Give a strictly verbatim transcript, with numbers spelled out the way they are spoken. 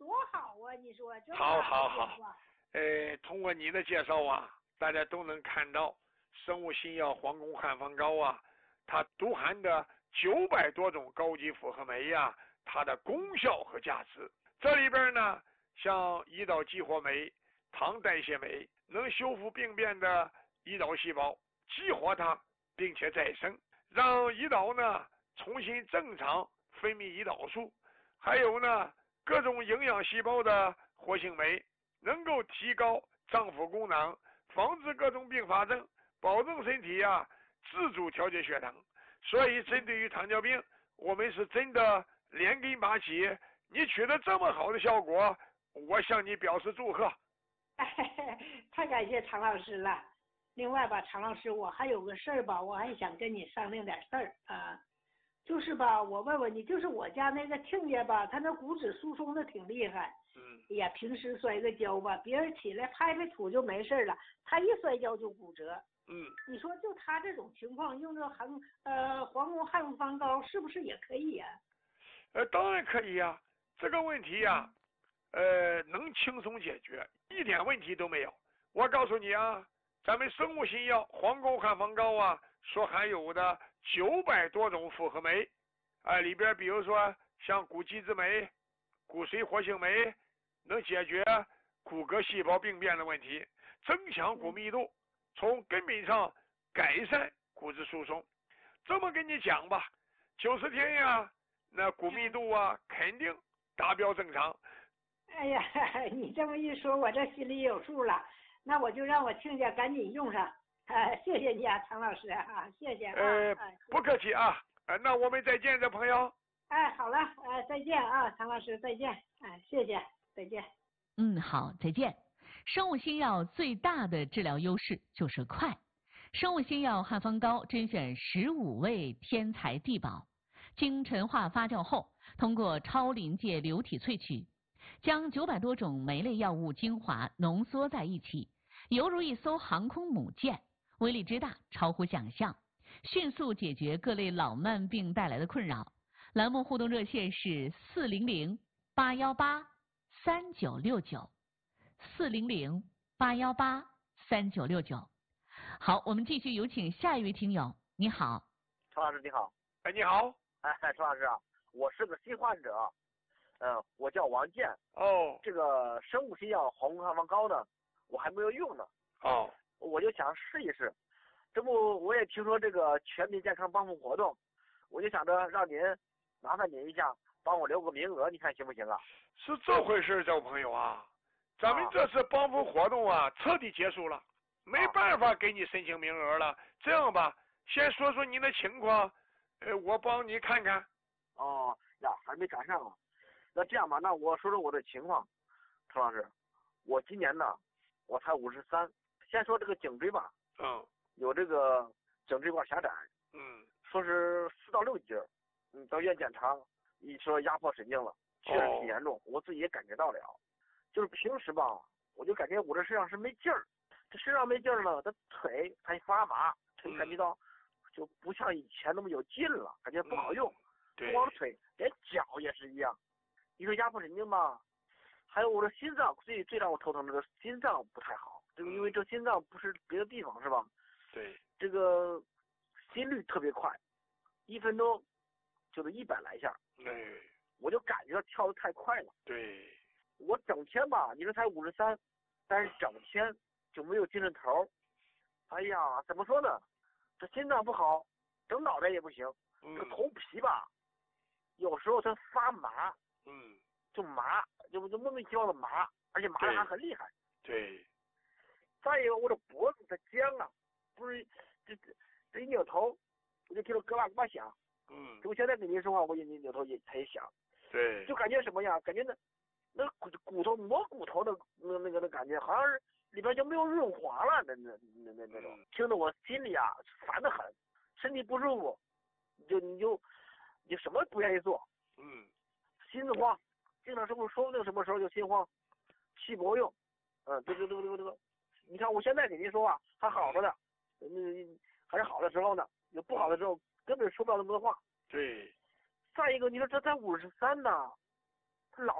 多好啊！你说这好好好。呃，通过你的介绍啊，大家都能看到生物新药黄宫汉方膏啊，它独含的九百多种高级复合酶呀、啊，它的功效和价值。这里边呢，像胰岛激活酶、糖代谢酶，能修复病变的胰岛细胞，激活它，并且再生，让胰岛呢重新正常分泌胰岛素。还有呢，各种营养细胞的活性酶，能够提高脏腑功能，防治各种并发症，保证身体啊自主调节血糖。所以针对于糖尿病，我们是真的连根拔起。你取得这么好的效果，我向你表示祝贺。 太感谢常老师了。另外吧，常老师，我还有个事儿吧，我还想跟你商量点事儿啊。就是吧，我问问你，就是我家那个亲家吧，他那骨质疏松的挺厉害。 嗯。 哎呀，平时摔个跤吧，别人起来拍拍土就没事了，他一摔跤就骨折。 嗯。 你说就他这种情况，用这含呃黄宫汉方膏是不是也可以呀、 啊？呃，当然可以呀、啊。这个问题呀、啊，呃，能轻松解决，一点问题都没有。我告诉你啊，咱们生物新药黄宫汉方膏啊，所含有的九百多种复合酶，啊、呃，里边比如说像骨基质酶、骨髓活性酶，能解决骨骼细胞病变的问题，增强骨密度，从根本上改善骨质疏松。这么跟你讲吧，九十天呀，那骨密度啊肯定达标正常。 哎呀，你这么一说，我这心里有数了。那我就让我亲家赶紧用上。啊，谢谢你啊，常老师啊，谢谢啊。 呃， 啊不客气啊。呃，那我们再见，这朋友。 哎，好了，呃，再见啊，常老师，再见。哎，谢谢，再见。 嗯，好，再见。生物新药最大的治疗优势就是快。生物新药汉方膏甄选十五味天才地宝，经陈化发酵后，通过超临界流体萃取，将九百多种酶类药物精华浓缩在一起，犹如一艘航空母舰，威力之大超乎想象，迅速解决各类老慢病带来的困扰。栏目互动热线是四零零八幺八三九六九，四零零八幺八三九六九。好，我们继续有请下一位听友。你好， 常老师你好。 哎，你好。 哎，常老师啊，我是个新患者，嗯、呃，我叫王健。 哦。 这个生物新药黄宫汉方膏呢，我还没有用呢。 哦。 我就想试一试，这不我也听说这个全民健康帮扶活动，我就想着让您麻烦您一下，帮我留个名额，你看行不行啊？ 是这回事，这位朋友啊，咱们这次帮扶活动啊，彻底结束了。没办法给你申请名额了。这样吧，先说说您的情况，呃，我帮你看看。 哦呀，还没赶上啊。那这样吧，那我说说我的情况，陈老师，我今年呢，我才五十三。先说这个颈椎吧， 嗯， 有这个颈椎管狭窄， 嗯， 说是四到六节，嗯，到医院检查，一说压迫神经了，确实挺严重，哦、我自己也感觉到了。就是平时吧，我就感觉我这身上是没劲儿。这身上没劲儿了，他腿还发麻，腿感觉到就不像以前那么有劲了，感觉不好用。 对， 不光腿，连脚也是一样。你说压迫神经吧，还有我的心脏，最最让我头疼的这个心脏不太好。这个因为这心脏不是别的地方是吧？ 对。 这个心率特别快，一分钟就得一百来下。 对。 我就感觉跳得太快了。 对。 我整天吧，你说才五十三，但是整天。就没有精神头，哎呀，怎么说呢？这心脏不好，整脑袋也不行。 嗯、 这头皮吧，有时候它发麻， 嗯， 就麻，就就莫名其妙的麻，而且麻的还很厉害。 对。 再一个，我这脖子它僵啊，不是这这这一扭头，我就听到咯吧咯吧响。 嗯。 我现在跟您说话，我也扭头也它也响。 对。 就感觉什么呀？感觉那那骨骨头磨骨头的那那个的感觉，好像是。里边就没有润滑了，那那那那那种，听得我心里啊烦得很，身体不舒服，你就你就你什么不愿意做， 嗯， 心子慌，经常是不是说不定什么时候就心慌，气不够用，嗯，对对对对对对，你看我现在给您说话还好着呢，嗯，还是好的时候呢，有不好的时候根本说不了那么多话。 对。 再一个，你说这才五十三呢，